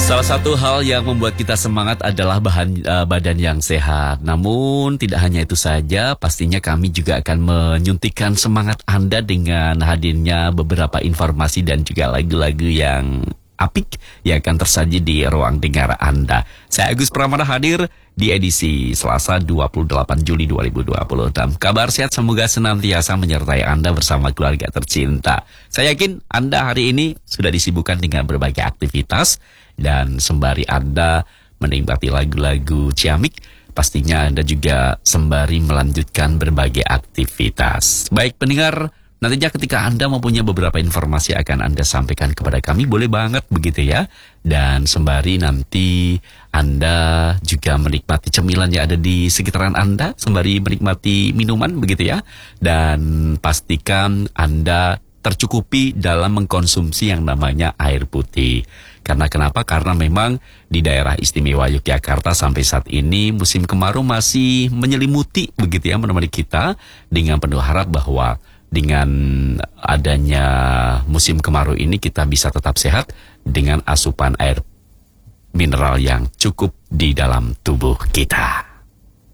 Salah satu hal yang membuat kita semangat adalah badan yang sehat. Namun tidak hanya itu saja, pastinya kami juga akan menyuntikkan semangat Anda dengan hadirnya beberapa informasi dan juga lagu-lagu yang apik yang akan tersaji di ruang dengar Anda. Saya Agus Pramana hadir di edisi Selasa 28 Juli 2020. Dan kabar sehat semoga senantiasa menyertai Anda bersama keluarga tercinta. Saya yakin Anda hari ini sudah disibukkan dengan berbagai aktivitas. Dan sembari Anda menikmati lagu-lagu ciamik, pastinya Anda juga sembari melanjutkan berbagai aktivitas. Baik pendengar, nantinya ketika Anda mempunyai beberapa informasi akan Anda sampaikan kepada kami, boleh banget begitu ya. Dan sembari nanti Anda juga menikmati cemilan yang ada di sekitaran Anda, sembari menikmati minuman begitu ya. Dan pastikan Anda tercukupi dalam mengkonsumsi yang namanya air putih. Karena kenapa? Karena memang di daerah istimewa Yogyakarta sampai saat ini musim kemarau masih menyelimuti begitu ya, menemani kita, dengan penuh harap bahwa dengan adanya musim kemarau ini kita bisa tetap sehat dengan asupan air mineral yang cukup di dalam tubuh kita.